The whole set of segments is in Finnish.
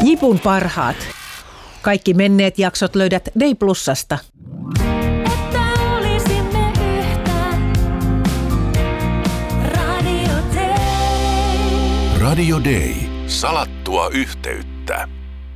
Jipun parhaat. Kaikki menneet jaksot löydät Day Plusasta. Radio Day. Salattua yhteyttä.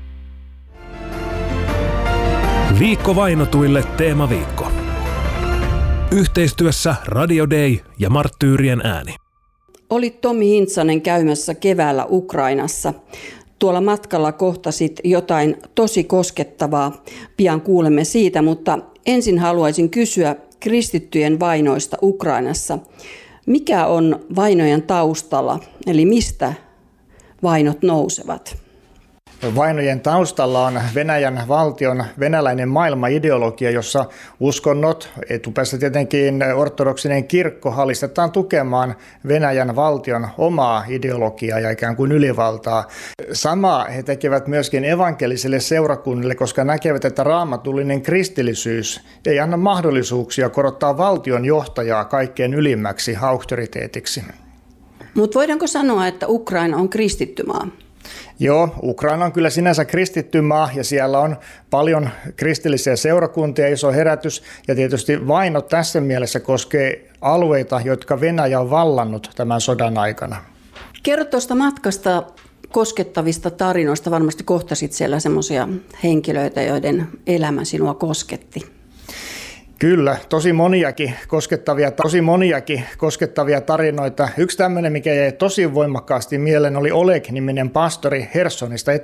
Viikko vainotuille teemaviikko. Yhteistyössä Radio Day ja Marttyyrien ääni. Olit Tommi Hintsanen käymässä keväällä Ukrainassa. Tuolla matkalla kohtasit jotain tosi koskettavaa. Pian kuulemme siitä, mutta ensin haluaisin kysyä kristittyjen vainoista Ukrainassa. Mikä on vainojen taustalla, eli mistä vainot nousevat? Vainojen taustalla on Venäjän valtion venäläinen maailmanideologia, jossa uskonnot, etupäässä tietenkin ortodoksinen kirkko, halistetaan tukemaan Venäjän valtion omaa ideologiaa ja ikään kuin ylivaltaa. Samaa he tekevät myöskin evankelisille seurakunnille, koska näkevät, että raamatullinen kristillisyys ei anna mahdollisuuksia korottaa valtion johtajaa kaikkein ylimmäksi auktoriteetiksi. Mutta voidaanko sanoa, että Ukraina on kristitty maa? Joo, Ukraina on kyllä sinänsä kristitty maa ja siellä on paljon kristillisiä seurakuntia, iso herätys ja tietysti vainot tässä mielessä koskee alueita, jotka Venäjä on vallannut tämän sodan aikana. Kerro tuosta matkasta koskettavista tarinoista. Varmasti kohtasit siellä semmoisia henkilöitä, joiden elämä sinua kosketti. Kyllä, tosi moniakin koskettavia tarinoita. Yksi tämmöinen, mikä jäi tosi voimakkaasti mieleen, oli Oleg-niminen pastori Hersonista